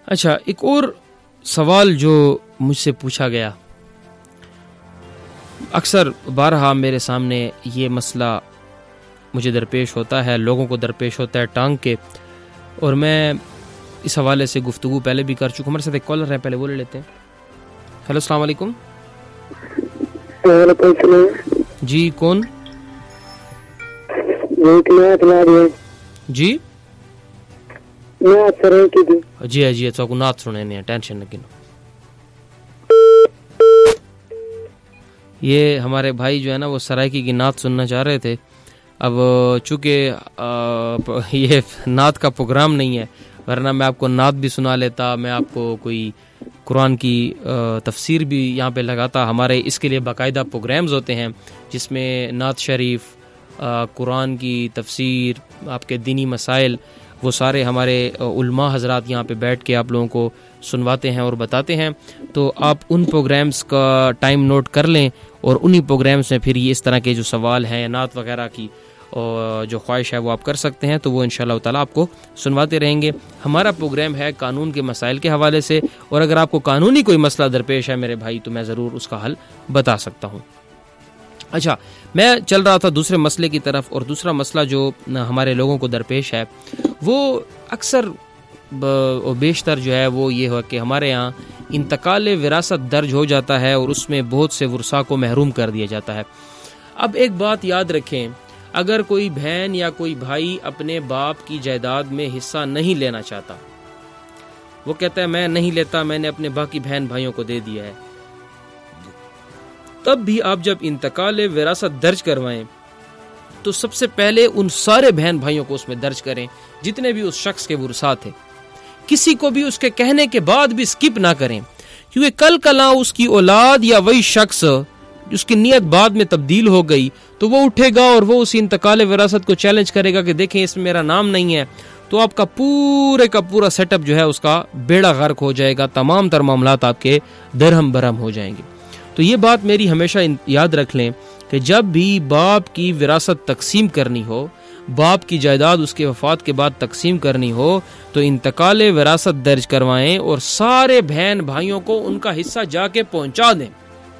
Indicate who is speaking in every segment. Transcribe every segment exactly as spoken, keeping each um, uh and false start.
Speaker 1: اچھا، ایک اور سوال جو مجھ سے پوچھا گیا، اکثر بارہا میرے سامنے یہ مسئلہ مجھے درپیش ہوتا ہے، لوگوں کو درپیش ہوتا ہے ٹانگ کے، اور میں اس حوالے سے گفتگو پہلے بھی کر چکا ہوں. ہمارے ساتھ ایک کالر ہے، پہلے وہ لے لیتے ہیں. ہیلو، السلام علیکم.
Speaker 2: وعلیکم السلام.
Speaker 1: جی کون؟ جی جی جی اچھا کو نعت سنے نہیں، ٹینشن نہ گنو. یہ ہمارے بھائی جو ہے نا وہ سرائکی کی نعت سننا چاہ رہے تھے. اب چونکہ یہ نعت کا پروگرام نہیں ہے، ورنہ میں آپ کو نعت بھی سنا لیتا، میں آپ کو کوئی قرآن کی تفسیر بھی یہاں پہ لگاتا. ہمارے اس کے لیے باقاعدہ پروگرامز ہوتے ہیں جس میں نعت شریف، قرآن کی تفسیر، آپ کے دینی مسائل، وہ سارے ہمارے علماء حضرات یہاں پہ بیٹھ کے آپ لوگوں کو سنواتے ہیں اور بتاتے ہیں. تو آپ ان پروگرامز کا ٹائم نوٹ کر لیں، اور انہی پروگرامز میں پھر یہ اس طرح کے جو سوال ہیں نعت وغیرہ کی اور جو خواہش ہے وہ آپ کر سکتے ہیں، تو وہ انشاءاللہ تعالیٰ آپ کو سنواتے رہیں گے. ہمارا پروگرام ہے قانون کے مسائل کے حوالے سے، اور اگر آپ کو قانونی کوئی مسئلہ درپیش ہے میرے بھائی تو میں ضرور اس کا حل بتا سکتا ہوں. اچھا، میں چل رہا تھا دوسرے مسئلے کی طرف، اور دوسرا مسئلہ جو ہمارے لوگوں کو درپیش ہے وہ اکثر و بیشتر جو ہے وہ یہ ہے کہ ہمارے ہاں انتقال وراثت درج ہو جاتا ہے اور اس میں بہت سے ورثاء کو محروم کر دیا جاتا ہے. اب ایک بات یاد رکھیں، اگر کوئی بہن یا کوئی بھائی اپنے باپ کی جائیداد میں حصہ نہیں لینا چاہتا، وہ کہتا ہے میں نہیں لیتا، میں نے اپنے باقی بہن بھائیوں کو دے دیا ہے، تب بھی آپ جب انتقال وراثت درج کروائیں تو سب سے پہلے ان سارے بہن بھائیوں کو اس میں درج کریں جتنے بھی اس شخص کے ورثاء تھے. کسی کو بھی اس کے کہنے کے بعد بھی سکپ نہ کریں، کیونکہ کل کلاں اس کی اولاد یا وہی شخص جس کی نیت بعد میں تبدیل ہو گئی تو وہ اٹھے گا اور وہ اس انتقال وراثت کو چیلنج کرے گا کہ دیکھیں اس میں میرا نام نہیں ہے، تو آپ کا پورے کا پورا سیٹ اپ جو ہے اس کا بیڑا غرق ہو جائے گا، تمام تر معاملات آپ کے درہم برہم ہو جائیں گے. تو یہ بات میری ہمیشہ یاد رکھ لیں کہ جب بھی باپ کی وراثت تقسیم کرنی ہو، باپ کی جائیداد اس کے وفات کے بعد تقسیم کرنی ہو، تو انتقال وراثت درج کروائیں اور سارے بہن بھائیوں کو ان کا حصہ جا کے پہنچا دیں.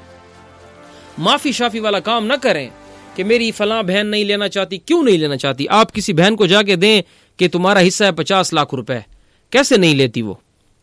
Speaker 1: معافی شافی والا کام نہ کریں کہ میری فلاں بہن نہیں لینا چاہتی. کیوں نہیں لینا چاہتی؟ آپ کسی بہن کو جا کے دیں کہ تمہارا حصہ ہے پچاس لاکھ روپے، کیسے نہیں لیتی؟ وہ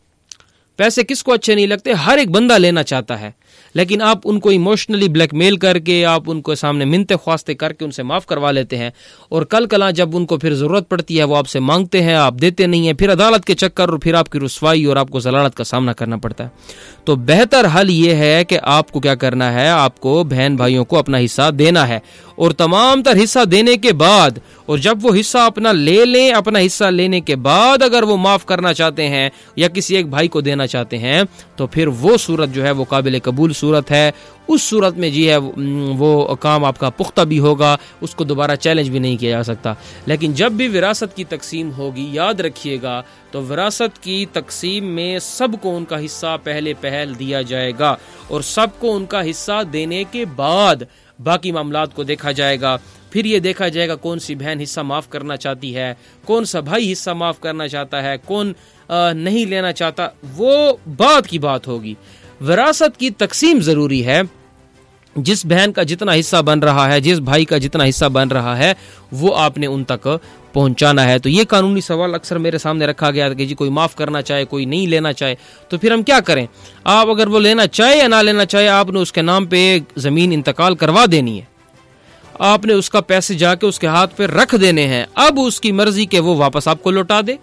Speaker 1: پیسے کس کو اچھے نہیں لگتے؟ ہر ایک بندہ لینا چاہتا ہے، لیکن آپ ان کو ایموشنلی بلیک میل کر کے، آپ ان کو سامنے منتیں خواستے کر کے ان سے معاف کروا لیتے ہیں، اور کل کلاں جب ان کو پھر ضرورت پڑتی ہے وہ آپ سے مانگتے ہیں، آپ دیتے نہیں ہیں، پھر عدالت کے چکر اور پھر آپ کی رسوائی اور آپ کو ضلالت کا سامنا کرنا پڑتا ہے. تو بہتر حل یہ ہے کہ آپ کو کیا کرنا ہے، آپ کو بہن بھائیوں کو اپنا حصہ دینا ہے، اور تمام تر حصہ دینے کے بعد، اور جب وہ حصہ اپنا لے لیں، اپنا حصہ لینے کے بعد اگر وہ معاف کرنا چاہتے ہیں یا کسی ایک بھائی کو دینا چاہتے ہیں تو پھر وہ صورت جو ہے وہ قابل قبول صورت ہے. اس صورت میں جی ہے وہ کام آپ کا پختہ بھی ہوگا، اس کو دوبارہ چیلنج بھی نہیں کیا جا سکتا. لیکن جب بھی وراثت کی تقسیم ہوگی، یاد رکھیے گا، تو وراثت کی تقسیم میں سب کو ان کا حصہ پہلے پہل دیا جائے گا، اور سب کو ان کا حصہ دینے کے بعد باقی معاملات کو دیکھا جائے گا. پھر یہ دیکھا جائے گا کون سی بہن حصہ معاف کرنا چاہتی ہے، کون سا بھائی حصہ معاف کرنا چاہتا ہے، کون نہیں لینا چاہتا، وہ بعد کی بات ہوگی. وراثت کی تقسیم ضروری ہے. جس بہن کا جتنا حصہ بن رہا ہے، جس بھائی کا جتنا حصہ بن رہا ہے، وہ آپ نے ان تک پہنچانا ہے. تو یہ قانونی سوال اکثر میرے سامنے رکھا گیا کہ جی کوئی معاف کرنا چاہے، کوئی نہیں لینا چاہے، تو پھر ہم کیا کریں؟ آپ اگر وہ لینا چاہے یا نہ لینا چاہے، آپ نے اس کے نام پہ زمین انتقال کروا دینی ہے، آپ نے اس کا پیسے جا کے اس کے ہاتھ پہ رکھ دینے ہیں. اب اس کی مرضی کہ وہ واپس آپ کو لوٹا دے،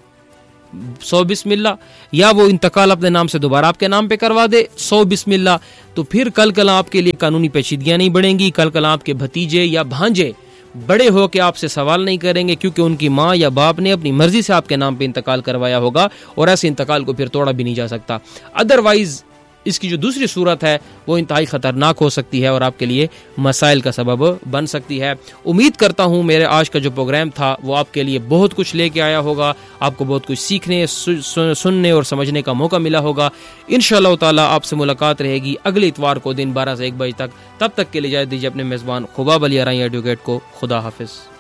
Speaker 1: سو بسم اللہ، یا وہ انتقال اپنے نام سے دوبارہ آپ کے نام پہ کروا دے، سو بسم اللہ. تو پھر کل کل آپ کے لیے قانونی پیچیدگیاں نہیں بڑھیں گی. کل کل آپ کے بھتیجے یا بھانجے بڑے ہو کے آپ سے سوال نہیں کریں گے، کیونکہ ان کی ماں یا باپ نے اپنی مرضی سے آپ کے نام پہ انتقال کروایا ہوگا، اور ایسے انتقال کو پھر توڑا بھی نہیں جا سکتا. ادروائز اس کی جو دوسری صورت ہے وہ انتہائی خطرناک ہو سکتی ہے اور آپ کے لیے مسائل کا سبب بن سکتی ہے. امید کرتا ہوں میرے آج کا جو پروگرام تھا وہ آپ کے لیے بہت کچھ لے کے آیا ہوگا، آپ کو بہت کچھ سیکھنے، سننے اور سمجھنے کا موقع ملا ہوگا. انشاءاللہ تعالی آپ سے ملاقات رہے گی اگلے اتوار کو دن بارہ سے ایک بجے تک. تب تک کے لیے اجازت دیجیے اپنے میزبان خباب علی ارائیں ایڈوکیٹ کو. خدا حافظ.